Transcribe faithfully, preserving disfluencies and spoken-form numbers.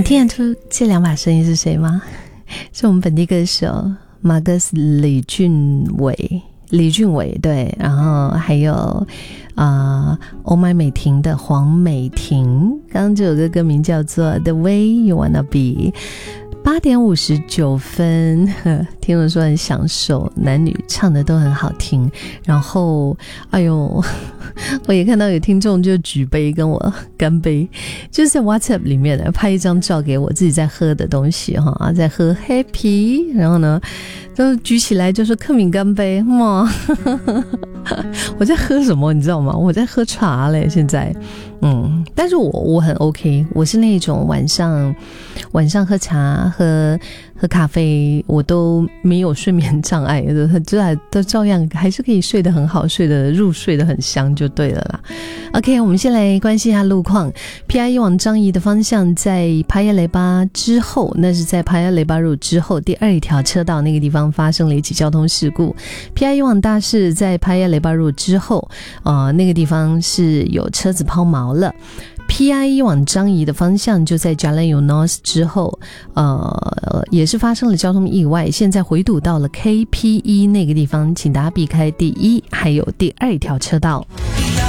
你听得出这两把声音是谁吗？是我们本地歌手马格斯李俊伟，李俊伟对，然后还有啊、呃、Oh My 美婷的黄美婷。刚刚这首歌歌名叫做 The Way You Wanna Be。八点五十九分，听我说很享受，男女唱的都很好听。然后，哎呦，我也看到有听众就举杯跟我干杯，就是在 WhatsApp 里面拍一张照给我自己在喝的东西哈，在喝 Happy， 然后呢，就举起来就说克敏干杯，哇，我在喝什么你知道吗？我在喝茶嘞，现在。嗯，但是我我很 OK， 我是那种晚上晚上喝茶喝喝咖啡我都没有睡眠障碍，就都照样还是可以睡得很好，睡得入睡得很香就对了啦。OK， 我们先来关心一下路况。P I 一往樟宜的方向在帕亚雷巴之后，那是在帕亚雷巴路之后第二条车道那个地方发生了一起交通事故。P I 一往大士在帕亚雷巴路之后，呃，那个地方是有车子抛锚了。P I 一往樟宜的方向就在 Jalan Eunos 之后，呃，也是发生了交通意外，现在回堵到了 K P 一那个地方，请大家避开第一还有第二条车道。